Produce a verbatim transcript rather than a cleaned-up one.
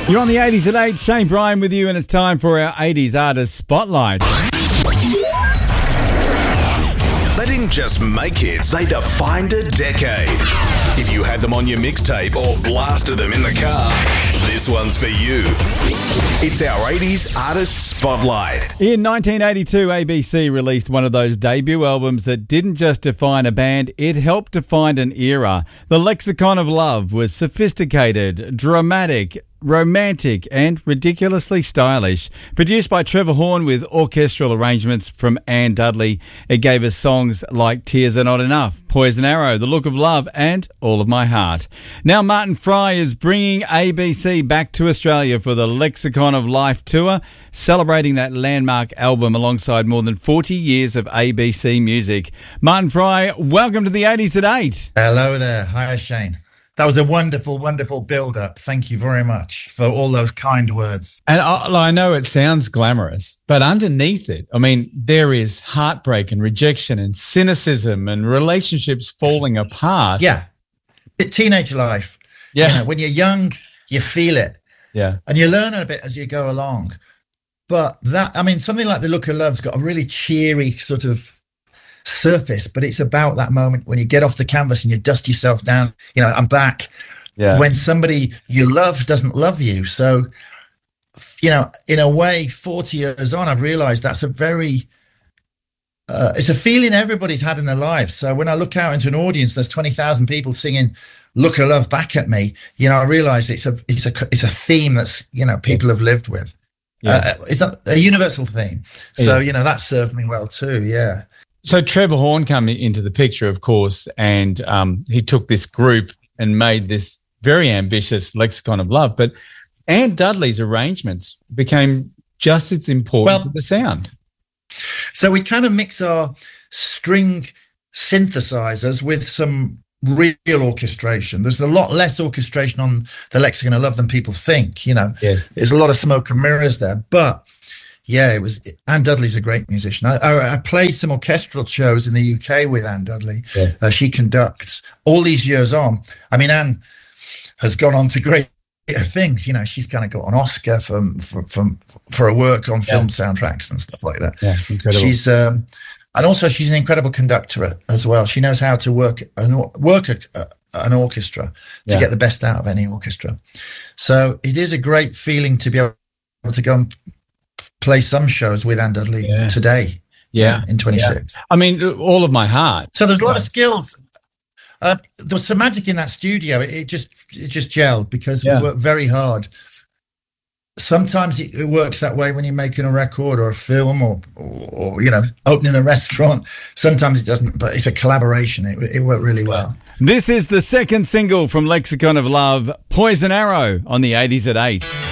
You're on the eighties at eight. Shane Bryan with you, and it's time for our eighties Artist Spotlight. They didn't just make hits, they defined a decade. If you had them on your mixtape or blasted them in the car, this one's for you. It's our eighties Artist Spotlight. In nineteen eighty-two, A B C released one of those debut albums that didn't just define a band, it helped define an era. The Lexicon of Love was sophisticated, dramatic, romantic and ridiculously stylish. Produced by Trevor Horn with orchestral arrangements from Anne Dudley, it gave us songs like Tears Are Not Enough, Poison Arrow, The Look of Love and All of My Heart. Now Martin Fry is bringing A B C back to Australia for the Lexicon of Life tour, celebrating that landmark album alongside more than forty years of A B C music. Martin Fry, welcome to the eighties at eight. Hello there. Hi, Shane. That was a wonderful, wonderful build-up. Thank you very much for all those kind words. And I, I know it sounds glamorous, but underneath it, I mean, there is heartbreak and rejection and cynicism and relationships falling apart. Yeah. Teenage life. Yeah. You know, when you're young, you feel it. Yeah. And you learn a bit as you go along. But that, I mean, something like The Look of Love's got a really cheery sort of surface, but it's about that moment when you get off the canvas and you dust yourself down. You know, I'm back. Yeah. When somebody you love doesn't love you. So, you know, in a way, forty years on, I've realized that's a very, uh, it's a feeling everybody's had in their lives. So when I look out into an audience, there's twenty thousand people singing Look of Love back at me. You know, I realize it's a, it's a, it's a theme that's, you know, people have lived with. Yeah. Uh, it's not a universal theme. So, yeah. You know, that served me well too. Yeah. So Trevor Horn came into the picture, of course, and um, he took this group and made this very ambitious Lexicon of Love. But Anne Dudley's arrangements became just as important well, to the sound. So we kind of mix our string synthesizers with some real orchestration. There's a lot less orchestration on the Lexicon of Love than people think. You know, yeah. There's a lot of smoke and mirrors there, but yeah, it was. Anne Dudley's a great musician. I, I, I played some orchestral shows in the U K with Anne Dudley. Yeah. Uh, she conducts all these years on. I mean, Anne has gone on to great things. You know, she's kind of got an Oscar for for for, for her work on film yeah. soundtracks and stuff like that. Yeah, incredible. She's um, and also she's an incredible conductor as well. She knows how to work an work a, a, an orchestra to yeah. get the best out of any orchestra. So it is a great feeling to be able to go and play some shows with Anne Dudley yeah. today. Yeah. In twenty-six. Yeah. I mean, All of My Heart. So there's a lot of skills. Uh, there was some magic in that studio. It, it just it just gelled because yeah. we worked very hard. Sometimes it, it works that way when you're making a record or a film or, or, or, you know, opening a restaurant. Sometimes it doesn't, but it's a collaboration. It, it worked really well. This is the second single from Lexicon of Love, Poison Arrow, on the eighties at eight.